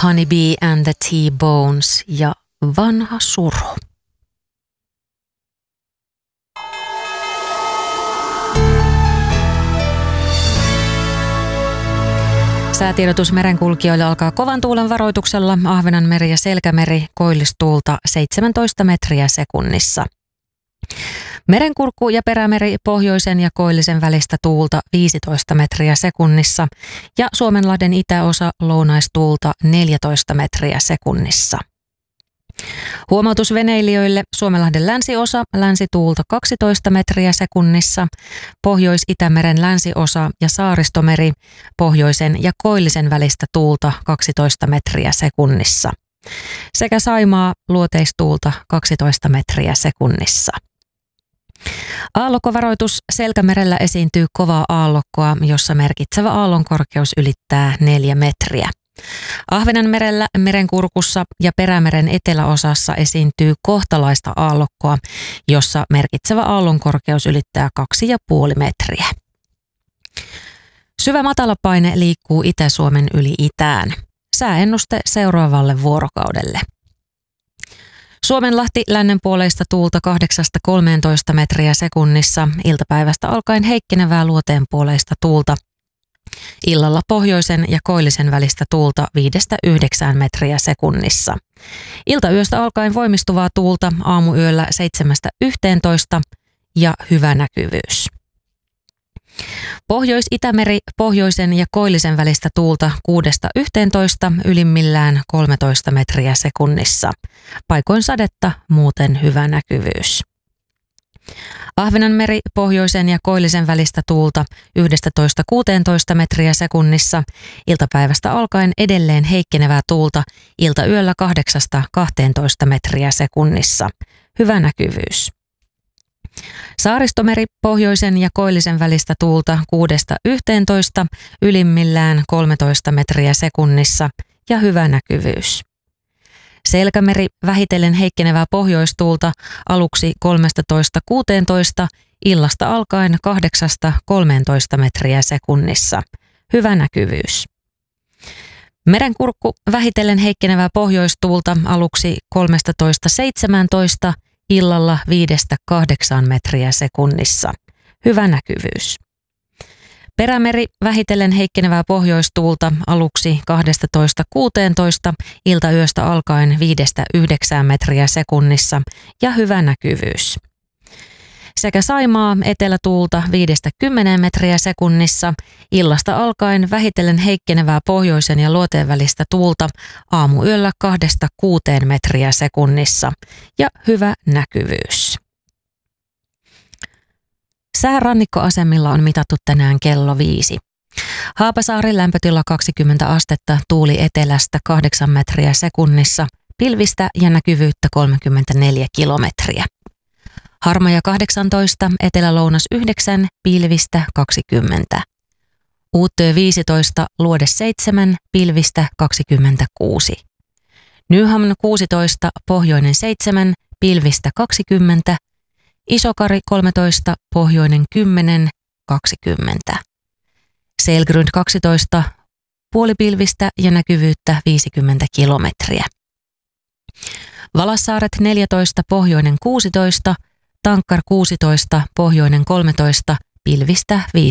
Honeybee and the T-Bones ja Vanha suru. Säätiedotus merenkulkijoille alkaa kovan tuulen varoituksella. Ahvenanmeri ja Selkämeri koillistuulta 17 metriä sekunnissa. Merenkurkku ja Perämeri pohjoisen ja koillisen välistä tuulta 15 metriä sekunnissa ja Suomenlahden itäosa lounaistuulta 14 metriä sekunnissa. Huomautus veneilijöille: Suomenlahden länsiosa länsituulta 12 metriä sekunnissa, Pohjois-Itämeren länsiosa ja Saaristomeri pohjoisen ja koillisen välistä tuulta 12 metriä sekunnissa sekä Saimaa luoteistuulta 12 metriä sekunnissa. Aallokkovaroitus: Selkämerellä esiintyy kovaa aallokkoa, jossa merkitsevä aallonkorkeus ylittää 4 metriä. Ahvenanmerellä, Merenkurkussa ja Perämeren eteläosassa esiintyy kohtalaista aallokkoa, jossa merkitsevä aallonkorkeus ylittää 2,5 metriä. Syvä matalapaine liikkuu Itä-Suomen yli itään. Sääennuste seuraavalle vuorokaudelle. Suomenlahti lännenpuoleista tuulta 8-13 metriä sekunnissa, iltapäivästä alkaen heikkenevää luoteenpuoleista tuulta. Illalla pohjoisen ja koillisen välistä tuulta 5-9 metriä sekunnissa. Iltayöstä alkaen voimistuvaa tuulta, aamuyöllä 7-11 ja hyvä näkyvyys. Pohjois-Itämeri pohjoisen ja koillisen välistä tuulta 6-11, ylimmillään 13 metriä sekunnissa. Paikoin sadetta, muuten hyvä näkyvyys. Ahvenanmeri pohjoisen ja koillisen välistä tuulta 11-16 metriä sekunnissa, iltapäivästä alkaen edelleen heikkenevää tuulta, iltayöllä 8-12 metriä sekunnissa. Hyvä näkyvyys. Saaristomeri pohjoisen ja koillisen välistä tuulta 6-11, ylimmillään 13 metriä sekunnissa ja hyvä näkyvyys. Selkämeri vähitellen heikkenevää pohjoistuulta aluksi 13-16, illasta alkaen 8-13 metriä sekunnissa. Hyvä näkyvyys. Merenkurkku vähitellen heikkenevää pohjoistuulta aluksi 13-17, illalla 5-8 metriä sekunnissa. Hyvä näkyvyys. Perämeri vähitellen heikkenevää pohjoistuulta aluksi 12-16, iltayöstä alkaen 5-9 metriä sekunnissa ja hyvä näkyvyys. Sekä Saimaa etelätuulta 5-10 metriä sekunnissa, illasta alkaen vähitellen heikkenevää pohjoisen ja luoteen välistä tuulta, aamuyöllä 2-6 metriä sekunnissa ja hyvä näkyvyys. Sää rannikkoasemilla on mitattu tänään kello 5. Haapasaari lämpötila 20 astetta, tuuli etelästä 8 metriä sekunnissa, pilvistä ja näkyvyyttä 34 kilometriä. Harmaja 18, etelä-lounas 9, pilvistä 20. Uuttöö 15, luode 7, pilvistä 26. Nyhamn 16, pohjoinen 7, pilvistä 20. Isokari 13, pohjoinen 10, 20. Selgrund 12, puolipilvistä ja näkyvyyttä 50 kilometriä. Valassaaret 14, pohjoinen 16, Tankkar 16, pohjoinen 13, pilvistä 5